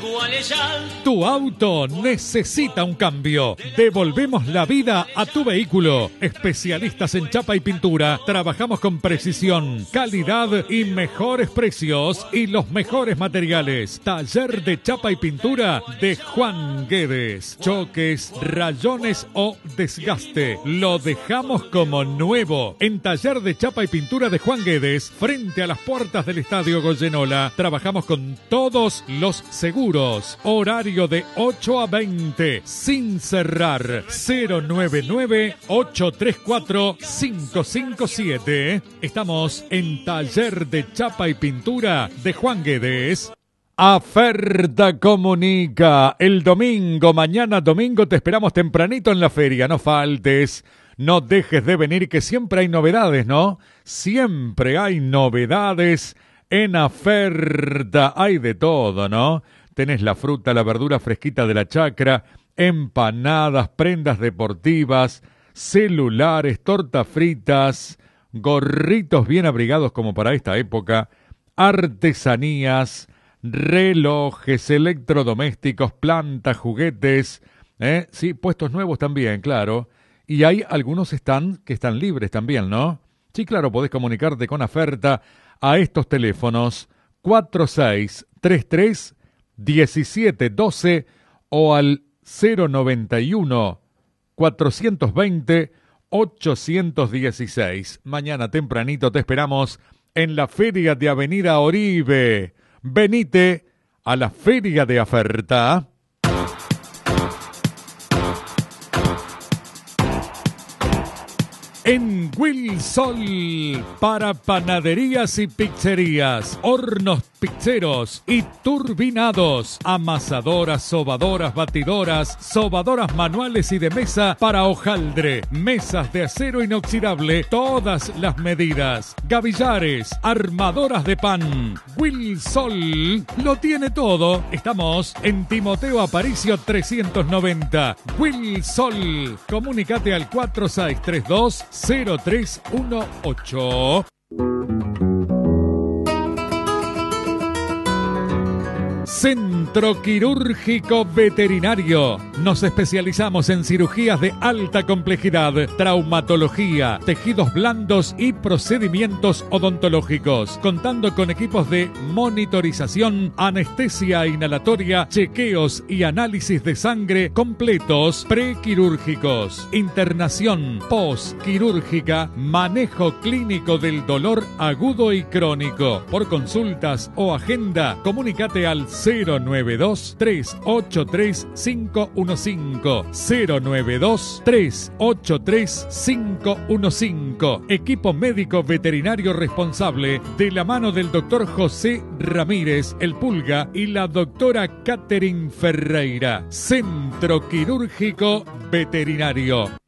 iguales ya. Tu auto necesita un cambio. Devolvemos la vida a tu vehículo. Especialistas en chapa y pintura. Trabajamos con precisión, calidad y mejores precios y los mejores materiales. Taller de chapa y pintura de Juan Guedes. Choques, rayones o desgaste. Lo dejamos como nuevo. En Taller de chapa y pintura de Juan Guedes, frente a las puertas del Estadio Goyenola, trabajamos con todos los seguros. Horario de 8 a 20, sin cerrar. 099-834-557. Estamos en Taller de chapa y pintura de Juan Guedes. Aferta Comunica. El domingo, mañana domingo, te esperamos tempranito en la feria. No faltes. No dejes de venir, que siempre hay novedades, ¿no? Siempre hay novedades en Aferta. Hay de todo, ¿no? Tenés la fruta, la verdura fresquita de la chacra, empanadas, prendas deportivas, celulares, tortas fritas, gorritos bien abrigados como para esta época, artesanías, relojes, electrodomésticos, plantas, juguetes, sí, puestos nuevos también, claro. Y hay algunos que están libres también, ¿no? Sí, claro, podés comunicarte con Aferta a estos teléfonos 4633-1712 o al 091-420-816. Mañana tempranito te esperamos en la Feria de Avenida Oribe. Venite a la Feria de Aferta. En Wilsol, para panaderías y pizzerías, hornos pizzeros y turbinados, amasadoras, sobadoras, batidoras, sobadoras manuales y de mesa para hojaldre, mesas de acero inoxidable, todas las medidas, gavillares, armadoras de pan. Wilsol lo tiene todo. Estamos en Timoteo Aparicio 390. Wilsol, comunícate al 4632-0318. Centro Quirúrgico Veterinario. Nos especializamos en cirugías de alta complejidad, traumatología, tejidos blandos y procedimientos odontológicos, contando con equipos de monitorización, anestesia inhalatoria, chequeos y análisis de sangre completos prequirúrgicos, internación postquirúrgica, manejo clínico del dolor agudo y crónico. Por consultas o agenda, comunícate al 092-383-515. 092-383-515. Equipo médico veterinario responsable de la mano del doctor José Ramírez, el Pulga, y la doctora Catherine Ferreira. Centro Quirúrgico Veterinario.